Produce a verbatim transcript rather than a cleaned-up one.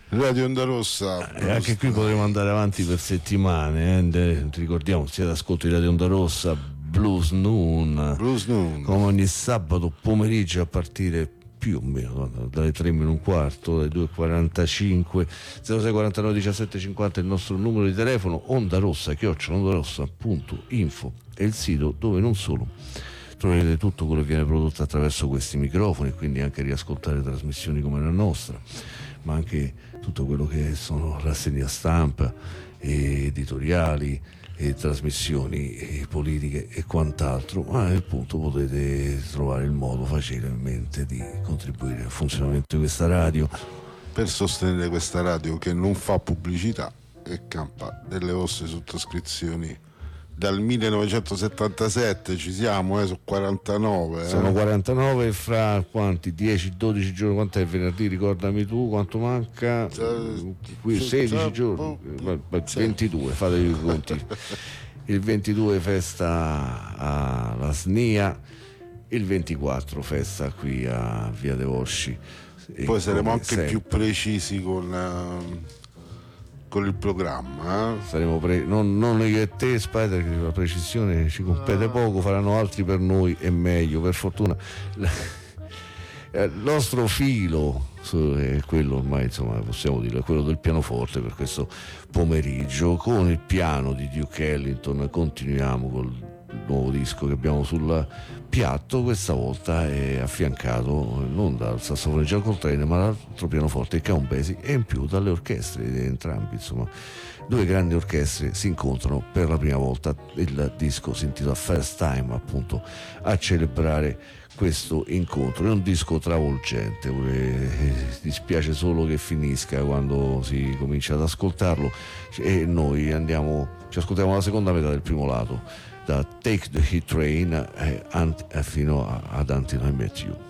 Radio Onda Rossa. E anche qui potremo andare avanti per settimane, eh? Ti ricordiamo, siete ascolto di Radio Onda Rossa, Blues Noon, Blues Noon, come ogni sabato pomeriggio a partire più o meno dalle tre meno un quarto, dalle due e quarantacinque, zero sei quarantanove diciassette cinquanta il nostro numero di telefono, onda rossa chiocciola onda rossa punto info è il sito dove non solo troverete tutto quello che viene prodotto attraverso questi microfoni, quindi anche riascoltare trasmissioni come la nostra, ma anche tutto quello che sono rassegne a stampa, e editoriali e trasmissioni e politiche e quant'altro, ma appunto potete trovare il modo facilmente di contribuire al funzionamento di questa radio, per sostenere questa radio che non fa pubblicità e campa delle vostre sottoscrizioni. Dal millenovecentosettantasette ci siamo, eh, sono quarantanove. Eh. Sono quarantanove, fra quanti? dieci dodici giorni, quant'è venerdì? Ricordami tu quanto manca? sedici giorni, ventidue, fatevi i conti. Il ventidue festa alla S N I A, il ventiquattro festa qui a Via De Volsci. Poi saremo anche sempre più precisi con... Uh... con il programma, eh? Saremo pre- non, non io e te, Spider, che la precisione ci compete no. poco, faranno altri per noi e meglio, per fortuna. Il nostro filo è quello, ormai insomma possiamo dirlo, è quello del pianoforte per questo pomeriggio. Con il piano di Duke Ellington continuiamo col nuovo disco che abbiamo sul piatto, questa volta è affiancato non dal sassofono Giancoltrane ma dall'altro pianoforte, il Count Basie, e in più dalle orchestre di entrambi, insomma due grandi orchestre si incontrano per la prima volta. Il disco si intitola First Time, appunto a celebrare questo incontro. È un disco travolgente, dispiace solo che finisca quando si comincia ad ascoltarlo, e noi andiamo, ci ascoltiamo la seconda metà del primo lato, da Take the Heat Train eh, fino a, ad Until I Met You.